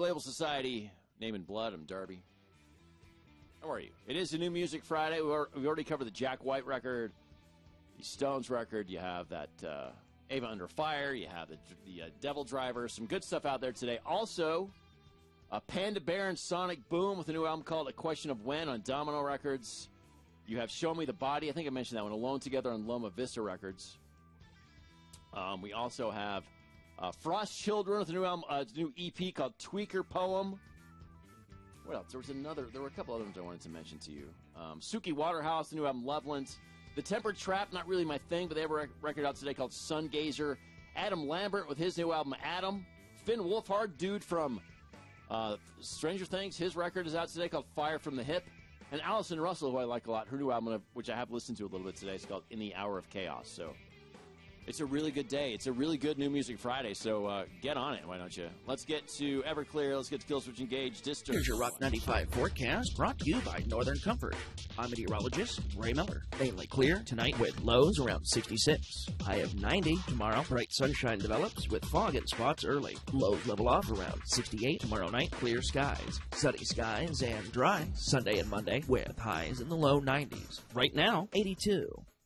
Label Society, Name and Blood. I'm Darby. How are you? It is a New Music Friday. We already covered the Jack White record, the Stones record. You have that Ava Under Fire. You have the Devil Driver. Some good stuff out there today. Also, Panda Bear and Sonic Boom with a new album called A Question of When on Domino Records. You have Show Me the Body. I think I mentioned that one. Alone Together on Loma Vista Records. We also have Frost Children with a new album, new EP called Tweaker Poem. What else? There were a couple other ones I wanted to mention to you. Suki Waterhouse, the new album Loveland. The Tempered Trap, not really my thing, but they have a record out today called Sun Gazer. Adam Lambert with his new album Adam. Finn Wolfhard, dude from Stranger Things, his record is out today called Fire from the Hip. And Allison Russell, who I like a lot, her new album, which I have listened to a little bit today, is called In the Hour of Chaos. So it's a really good day. It's a really good New Music Friday, so get on it, why don't you? Let's get to Everclear. Let's get to Killswitch Engage. Here's your Rock 95 forecast, brought to you by Northern Comfort. I'm meteorologist Ray Miller. Mainly clear tonight with lows around 66. High of 90 tomorrow. Bright sunshine develops with fog in spots early. Lows level off around 68 tomorrow night. Clear skies. Sunny skies and dry Sunday and Monday with highs in the low 90s. Right now, 82.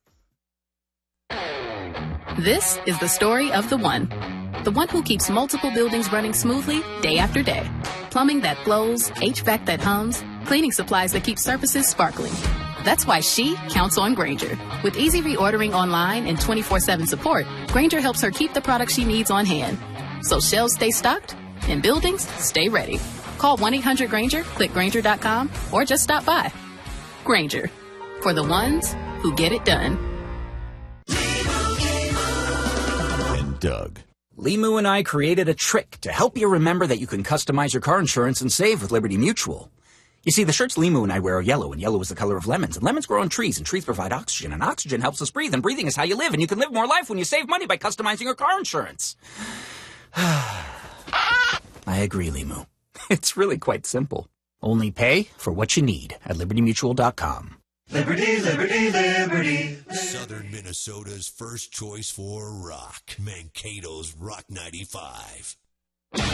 This is the story of the one who keeps multiple buildings running smoothly day after day. Plumbing that flows, HVAC that hums, cleaning supplies that keep surfaces sparkling. That's why she counts on Grainger. With easy reordering online and 24/7 support, Grainger helps her keep the products she needs on hand. So shelves stay stocked and buildings stay ready. Call 1-800-GRAINGER, click Grainger.com, or just stop by. Grainger, for the ones who get it done. Doug. Limu and I created a trick to help you remember that you can customize your car insurance and save with Liberty Mutual. You see, the shirts Limu and I wear are yellow, and yellow is the color of lemons, and lemons grow on trees, and trees provide oxygen, and oxygen helps us breathe, and breathing is how you live, and you can live more life when you save money by customizing your car insurance. I agree, Limu. It's really quite simple. Only pay for what you need at libertymutual.com. Liberty, liberty, liberty. Southern Minnesota's first choice for rock. Mankato's Rock 95.